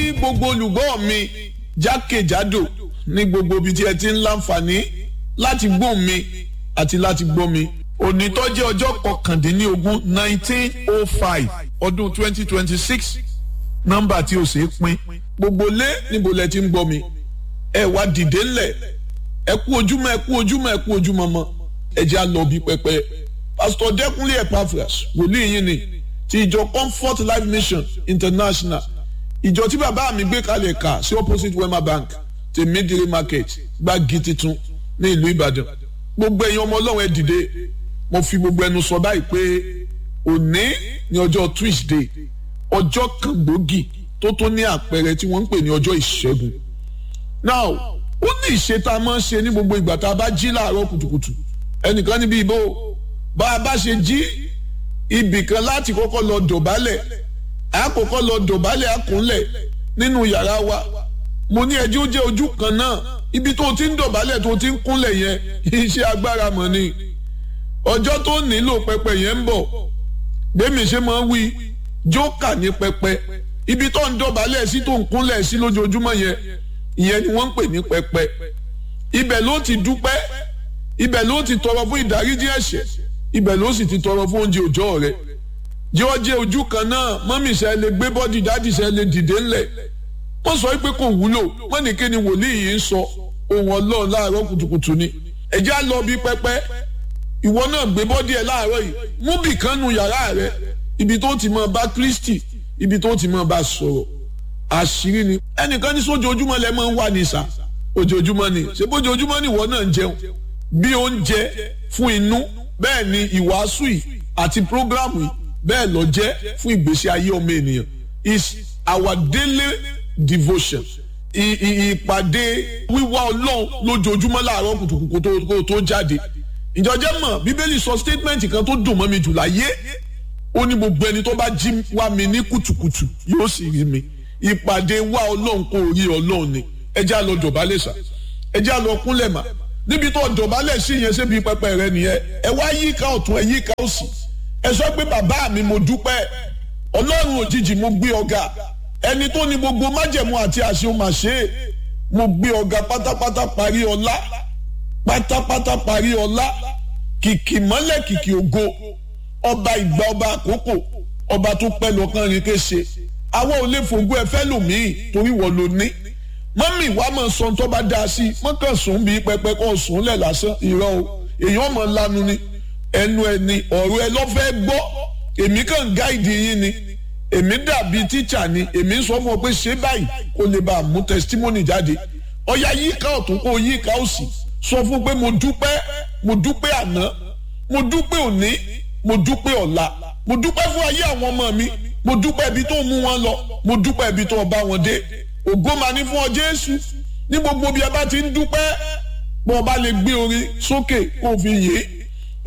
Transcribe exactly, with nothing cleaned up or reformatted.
kí gbogbo olùgbọ́ mi jákèjádò ní gbogbo ibi tí ẹ ti ń láǹfààní láti gbọ́ mi àti láti gbọ́ mi. Òní tó jẹ́ ọjọ́ kọkàndínlógún nineteen oh five ọdún twenty twenty six nọ́mbà tí o ṣe é pín. Gbogbo lé níbo lẹ ti ń gbọ́ mi. Ẹ wá dìde ńlẹ̀. Ẹ kú ojúmọ́ ẹ kú ojúmọ́ ẹ kú ojúmọ́ mọ́. Ẹ jẹ́ á lọ bí pẹpẹ. Pastor Dẹ́kunlé Epaphras wòlíì yín ni ti ìjọ Comfort Life Mission International. Ìjọ tí bàbá mi gbé kalẹ̀ kà sí opposite Wema Bank ti Midire Market Gbági titun ní ìlú Ìbàdàn. Gbogbo ẹ̀yin ọmọ Ọlọ́run ẹ dìde. Mo fi gbogbo ẹnu sọ báyìí pé òní ní ọjọ́ Tuesday ọjọ́ kan gbòógì tó tó ní àpẹẹrẹ tí wọ́n ń pè ní ọjọ́ ìṣẹ́gun. Now ó ní ìṣe tá a máa ń ṣe ní gbogbo ìgbà tá a bá jí láàárọ̀ kùtùkùtù. Ẹnìkan níbi ìbò bá a bá ṣe jí ibì kan láti kọ́kọ́ lọ dọ̀bálẹ̀ àkọ́kọ́ lọ dọ̀bálẹ̀ àkúnlẹ̀ nínú yàrá wa. Mo ní ẹjọ́ jẹ́ ojú kan náà ibi tó ti ń dọ̀bálẹ̀ tó ti ń kúnlẹ̀ yẹn iṣẹ́ agbára mọ̀ ni. Ọjọ́ tó nílò pẹpẹ yẹn ń bọ̀ gbẹ̀mí ṣe máa ń wí jókà ní pẹpẹ ibi tó ń dọ̀bálẹ̀ sí tó ń kúnlẹ̀ sí lójoojúmọ́ yẹn ìyẹn ni wọ́n ń pè ní pẹpẹ. Ibẹ̀ ló ti dúpẹ́ ibẹ̀ ló ti tọrọ fún ìdáríjì ẹ̀ṣẹ̀ ibẹ̀ ló sì ti tọrọ fún oúnjẹ òòjọ́ rẹ̀. Jẹ́ ọjẹ́ ojú kan náà mọ́mì ṣe lè gbé bọ́dì dádì ṣe lè dìde ńlẹ̀. Wọ́n sọ pé kò wúlò wọ́n ní kí ni wòlíì yìí ń sọ ohun Ọlọ́run láàárọ̀ kùtùkùtù ni. Ẹ jẹ́ á lọ bí pẹpẹ ìwọ náà gbé bọ́dì ẹ̀ láàárọ̀ yìí mú bì kan nu yàrá rẹ̀ ibi tó ti máa bá Kristi ibi tó ti máa bá sọ̀rọ̀ àṣírí ni. Ẹnìkan ní sójoojúmọ́ lẹ máa ń wà ní ìsà ojoojúmọ́ ni ṣé bójoojúmọ́ ni ìwọ náà ń jẹun bí oúnjẹ fún inú bẹ́ẹ̀ ni ìwàásù yìí àti prógrámù yìí bẹ́ẹ̀ lọ jẹ́ fún ìgbésí ayé ọmọ ènìyàn is our daily devotion ìpàdé wíwá Ọlọ́run lójoojúmọ́ láàárọ̀ kùtùkùtù tó jáde. Ìjọjẹ́ mọ̀ Bíbélì sọ statement kan tó dùn mọ́ mi jù láyé ó ní gbogbo ẹni tó bá jí wá mi ní kùtùkùtù yóò sì rí mi. Ìpàdé wá Ọlọ́run kò rí Ọlọ́run ni. Ẹ jẹ́ á lọ dọ̀bálẹ̀ sà ẹ jẹ́ á lọ kúnlẹ̀ mà níbi tó dọ̀bálẹ̀ sí yẹn ṣébi pẹpẹ rẹ nìyẹn. Ẹ wá yíká ọ̀tún ẹ yíká òsì ẹ sọ pé bàbá mi mo dúpẹ́ Ọlọ́run òjijì mo gbé ọ̀gá ẹni tó ní gbogbo májẹ̀mú àti àṣẹ mà ṣe é mo gbé ọ̀gá pátápátá parí ọlá pátápátá parí ọlá kìkì mọ́lẹ̀ kìkì ògo ọba ìgbà ọba àkókò ọba tó pẹ́ lọ́kàn rìn kéṣe àwọn ò lè fògbó ẹ fẹ́ lòmíì torí wọ́n ló ní. Mọ́mì wàá mọ̀ sọ tó bá dáa sí mọ́kàn sùn bí pẹpẹ kọ́ sùn lẹ̀ lásán irọ́ o èèyàn mọ̀ lanu ni ẹnu ẹni ọ̀rọ̀ ẹ lọ́fẹ́ gbọ́ èmi kàn gáìdì yín ni èmi dàbí tíṣà ni èmi sọ fún ọ pé ṣé báyìí kó lè bá a mú testimony jáde. Ọya yíká ọ̀tún kó yíká òsì sọ fún pé mo dúpẹ́ mo dúpẹ́ àná mo dúpẹ́ òní mo dúpẹ́ ọ̀la mo dúpẹ́ fún ayé àwọn ọmọ mi mo dúpẹ́ ibi tó mú wọn lọ mo dúpẹ́ ibi tó bá wọn dé. Ògo máa ní fún ọ Jésù ní gbogbo bí ẹ bá ti ń dúpẹ́ bó o bá lè gbé orin sókè kó o fi yè é